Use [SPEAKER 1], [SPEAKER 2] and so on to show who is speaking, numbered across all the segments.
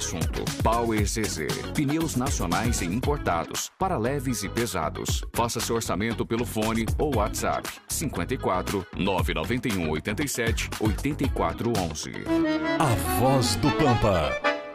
[SPEAKER 1] assunto. Power ZZ. Pneus nacionais e importados para leves e pesados. Faça seu orçamento pelo fone ou WhatsApp 54 991 87 84 11.
[SPEAKER 2] A Voz do Pampa.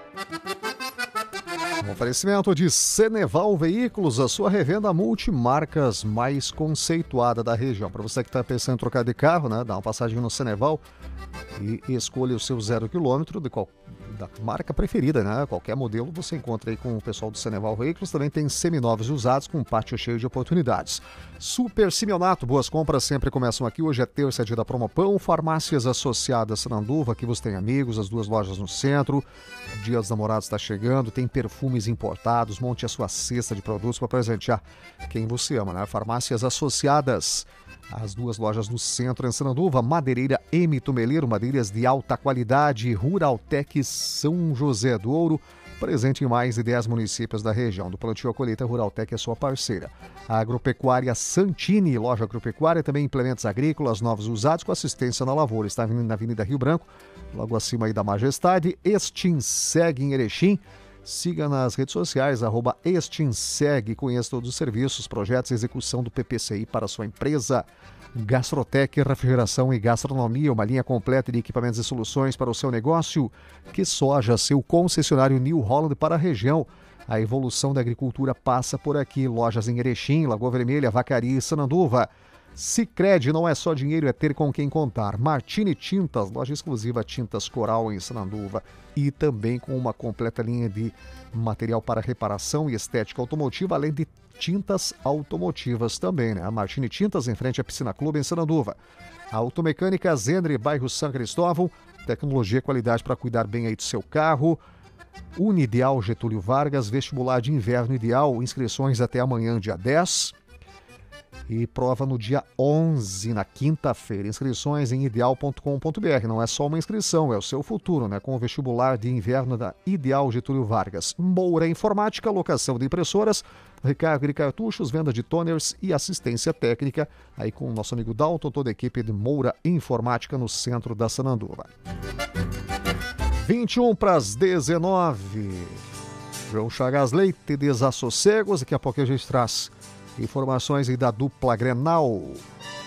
[SPEAKER 3] Um oferecimento de Ceneval Veículos, a sua revenda multimarcas mais conceituada da região. Para você que está pensando em trocar de carro, né, dá uma passagem no Ceneval e escolha o seu 0 km da marca preferida, né? Qualquer modelo você encontra aí com o pessoal do Ceneval Veículos. Também tem seminovos e usados com um pátio cheio de oportunidades. Super Simeonato, boas compras sempre começam aqui. Hoje é terça, dia da Promopão. Farmácias Associadas Sananduva, aqui você tem amigos, as duas lojas no centro. Dia dos Namorados está chegando, tem perfumes importados. Monte a sua cesta de produtos para presentear quem você ama, né? Farmácias Associadas. As duas lojas no centro em Sananduva, Madeireira M. Tumeleiro, madeiras de alta qualidade, Ruraltec São José do Ouro, presente em mais de 10 municípios da região. Do plantio à colheita, Ruraltec é sua parceira. A Agropecuária Santini, loja agropecuária, também implementos agrícolas, novos usados com assistência na lavoura. Está na Avenida Rio Branco, logo acima aí da Majestade. Extinseg em Erechim. Siga nas redes sociais, @Extinseg, conheça todos os serviços, projetos e execução do PPCI para a sua empresa. Gastrotec, refrigeração e gastronomia, uma linha completa de equipamentos e soluções para o seu negócio. Que Soja, seu concessionário New Holland para a região. A evolução da agricultura passa por aqui. Lojas em Erechim, Lagoa Vermelha, Vacaria e Sananduva. Sicredi, não é só dinheiro, é ter com quem contar. Martini Tintas, loja exclusiva Tintas Coral em Sananduva. E também com uma completa linha de material para reparação e estética automotiva, além de tintas automotivas também, né? A Martini Tintas, em frente à Piscina Clube em Sananduva. A Automecânica Zenre, bairro São Cristóvão. Tecnologia e qualidade para cuidar bem aí do seu carro. Unideal Getúlio Vargas, vestibular de inverno ideal. Inscrições até amanhã, dia 10. E prova no dia 11, na quinta-feira. Inscrições em ideal.com.br. Não é só uma inscrição, é o seu futuro, né? Com o vestibular de inverno da Ideal Getúlio Vargas. Moura Informática, locação de impressoras, recarga de cartuchos, venda de toners e assistência técnica. Aí com o nosso amigo Dalton, toda a equipe de Moura Informática no centro da Sananduva. 21 para as 19. João Chagas Leite, Desassossegos. Daqui a pouco a gente traz informações aí da dupla Grenal.